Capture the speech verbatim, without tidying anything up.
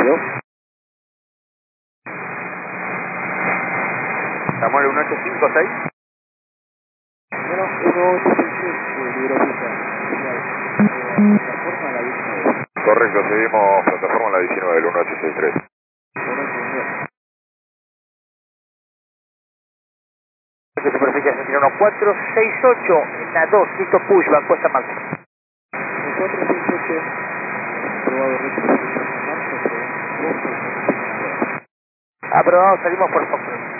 ¿Yo? Samuel uno ocho cinco seis. Bueno, uno ocho seis seis, eh, libropista. Eh, plataforma la diecinueve. Correcto, seguimos plataforma la diecinueve, el uno ocho seis tres. Bueno, señor. Superficie Argentina uno cuatro seis ocho, en la dos, listo push, va cuesta máxima. uno cuatro seis ocho, aprobado recto, marzo, aprobado. Aprobado, salimos por Fox.